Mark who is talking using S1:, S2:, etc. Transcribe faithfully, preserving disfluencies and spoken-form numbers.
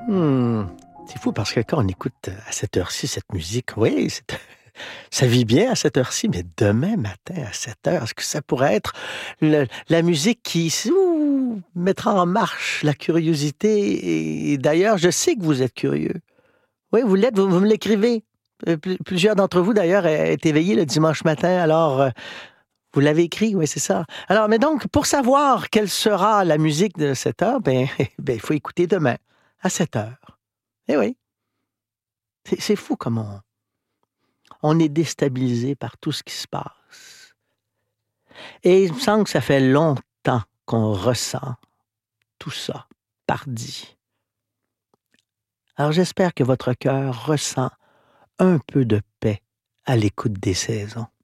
S1: Mmh. C'est fou parce que quand on écoute à cette heure-ci cette musique, oui, c'est ça vit bien à cette heure-ci, mais demain matin à sept heures, est-ce que ça pourrait être le la musique qui ouh, mettra en marche la curiosité et d'ailleurs, je sais que vous êtes curieux. Oui, vous l'êtes, vous vous me l'écrivez. Heu, plu plusieurs d'entre vous d'ailleurs é est éveillés le dimanche matin, alors, heu, vous l'avez écrit, oui, c'est ça. Alors, mais donc, pour savoir quelle sera la musique de cette heure, ben ben, il faut écouter demain à sept heures. Eh oui. C'est c'est fou comme on on est déstabilisé par tout ce qui se passe. Et il me semble que ça fait longtemps qu'on ressent tout ça, pardi. Alors j'espère que votre cœur ressent un peu de paix à l'écoute des saisons.